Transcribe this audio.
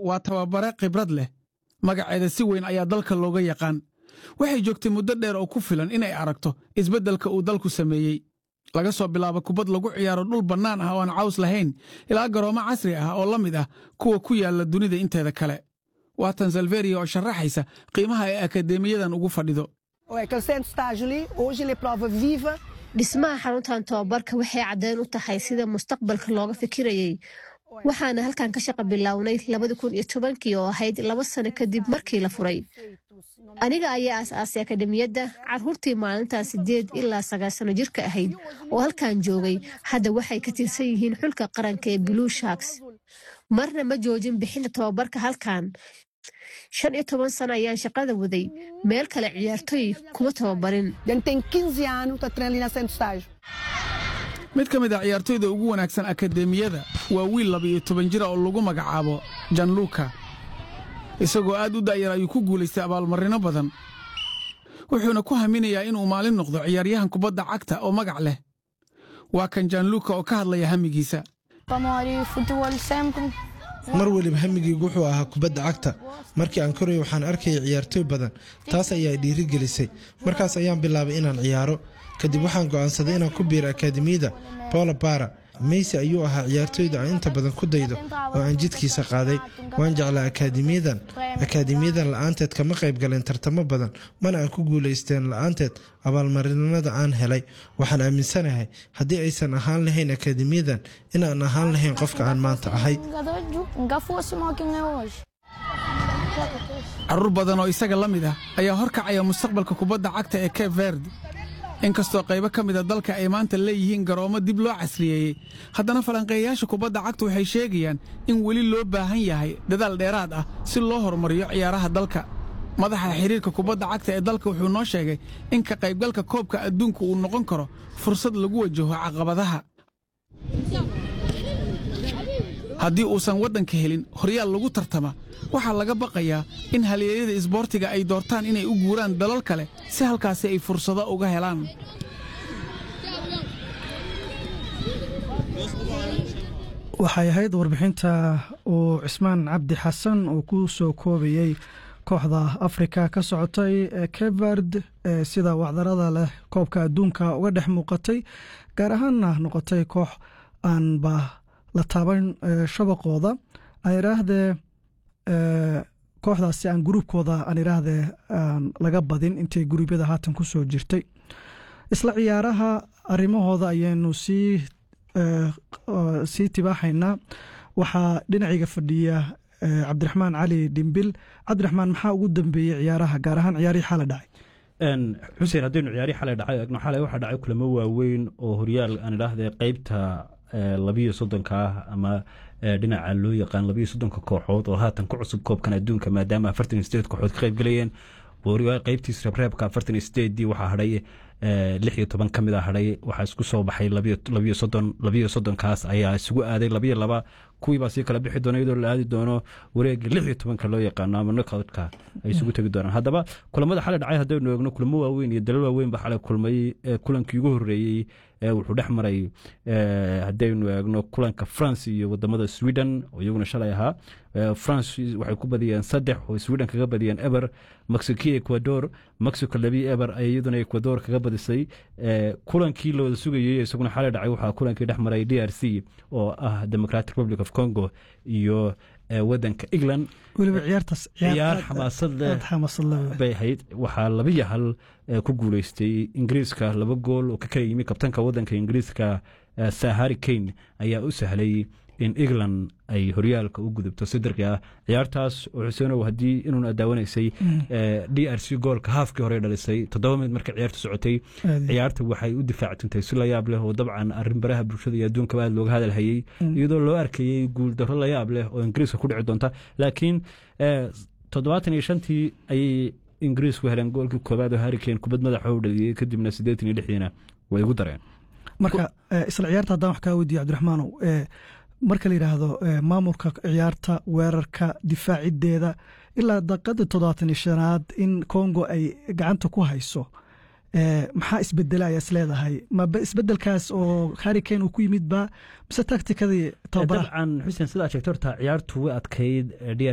waa tababare khibrad leh magaceeda si weyn ayaa dalka looga yaqaan waxay joogtay muddo dheer oo ku filan inay aragto isbeddelka uu dalku sameeyey laga soo bilaabo kubad lagu ciyaaro dhul bannaan ah oo aan caws lahayn ilaa garoomo casri ah oo la mid ah kuwa ku yaalla dunida inteeda kale waa tan Salveria oo sharaxaysa qiimaha ay akadeemiyadan ugu fadhido dhismaha xaruntan tababarka waxay caddeyn u tahay sida mustaqbalka looga fikirayay waxaana halkan ka shaqo bilownay 2010 oo ahayd 2 sano kadib markii la furay aniga ayaa aasaasay akademiyadda carruurtii maalintaas 8 ilaa 9 sano jirka ahayd oo halkan joogay hadda waxay ka tirsan yihiin xulka qaranka ee Blue Sharks marna ma joojin bixinta tababarka halkan 15 sano ayaan shaqada waday meel kale ciyaartoy kuma tababarin mid ka mid ah ciyaartoyda ugu wanaagsan akademiyada waa wiil 12 jir oo lagu magacaabo Gianluca isagoo aad u daayar ayuu ku guuleystay abaalmarino badan wuxuuna ku haminayaa inuu maalin noqdo ciyaaryahan kubadda cagta oo magac leh waa kan Gianluca oo ka hadlaya hamigiisa mar waliba hamigaygu wuxuu ahaa kubadda cagta markii aan koray waxaan arkayay ciyaartoy badan taas ayaa dhiirigelisay markaas ayaan bilaabay inaan ciyaaro kadib waxaan go'aansaday inaan ku biiro akademiyada Paula Bara Messi ayuu ahaa ciyaartoyda aan inta badan ku daydo oo aan jidkiisa qaaday waan jeclaa akademiyadan la'aanteed kama qayb galeen tartamo badan mana aan ku guulaysteen la'aanteed abaalmarinada aan helay waxaan aaminsanahay haddii aysan ahaan lahayn akademiyadan inaan ahaan lahayn qofka aan maanta ahay carruur badan oo isaga la mid ah ayaa horkacaya mustaqbalka kubadda cagta ee Cape Verde inkastoo qaybo ka mid ah dalka ay maanta leeyihiin garoomo dib loo casriyeeyey haddana falanqeeyaasha kubadda cagta waxay sheegayaan in weli loo baahan yahay dadaal dheeraad ah si loo horumariyo ciyaaraha dalka madaxa xiriirka kubadda cagta ee dalka wuxuu noo sheegay in ka qaybgalka koobka adduunka uu noqon karo fursad lagu wajaho caqabadaha haddii uusan waddanka helin horyaal lagu tartama waxaa laga baqayaa in halyeeyada isboortiga ay doortaan inay u guuraan dalal kale si halkaasi ay fursado uga helaan waxay ahayd warbixinta uu Cismaan Cabdi Xasan uu ku soo koobayay kooxda Afrika ka socotay ee Cape Verde sida wacdarada leh koobka adduunka uga dhex muuqatay gaar ahaanna noqotay koox aan ba la taaban shabaqooda ay raahdee kooxdaasi aan gruubkooda aan iraahdee laga badin intay gruubyada haatan ku soo jirtay isla ciyaaraha arrimahooda ayaynu sii tibaaxaynaa waxaa dhinaciga fadhiya cabdiraxmaan cali dhimbil cabdiraxmaan maxaa ugu dambeeyey ciyaaraha gaar ahaan ciyaarihii xalay dhacay xuseen haddaynu ciyaarihii xalay dhacay eegno xalay waxaa dhacay kulamo waaweyn oo horyaal aan idhaahdee qaybta 12 ah ama dhinaca loo yaqaan 12 kooxood oo haatan ku cusub koobkan adduunka maadaama 48 kooxood ka qayb galayeen qaybtiisa reebka 48 waxaa hadhay 16 ka mid ah hadhay waxaa isku soo baxay 12 kaas ayaa isugu aaday 2 kuwii baa sii kala bixi doona iyadoo la aadi doono wareega 16 loo yaqaano ama knockout-ka ay isugu tagi doonaan haddaba kulamada xalay dhacay haddaynu eegno kulamo waaweyn iyo dalal waaweyn baa xalay kulmay kulankii ugu horreeyey wuxuu dhex maray haddaynu eegno kulanka France iyo wadamada Sweden oo iyaguna shalay ahaa France waxay ku badiyeen 3 oo Sweden kaga badiyeen eber Mexico Ecuador Mexico 2 eber ay iyaduna Ecuador kaga badisay kulankii la wada sugayay isaguna xalay dhacay waxaa kulankii dhex maray DRC oo ah Democratic Republic of Congo iyo wadanka England waliba ciyaartaas ciyaar xamaasad leh bay ahayd waxaa 2-1 ku guuleystay Ingiriiska 2 gool oo ka kala yimi kabtanka wadanka Ingiriiska Harry Kane ayaa u sahlay in England ay horyaalka u gudubto sidarka ah ciyaartaas oo xuseeno hadii inuu daawanaysay DRC goolka haafkii hore dhalisay 7 mid markii ciyaartu socotay ciyaarta waxay u difaactay si la yaab leh oo dabcan arrin baraha bulshada iyo adduunka aad looga hadalhayay iyadoo loo arkayay guul darro la yaab leh oo Ingiriiska ku dhici doonta laakiin 75tii ay Ingiriisku heleen goolkii koobaad oo Harry Kane kubad madaxa u dhaliyay kadibna 86 way ugu dareen marka isla ciyaarta haddaan wax kaa weydiiyo Cabdiraxmaanow marka la yiraahdo maamulka ciyaarta weerarka difaacideeda ilaa daqiiqada 75aad in Congo ay gacanta ku hayso maxaa isbedelaya isleedahay ma isbedelkaas oo Harry Kane uu ku yimid ba mise taktikadii tababaraha dabcan xuseen sida sheegtay ciyaartu way adkayd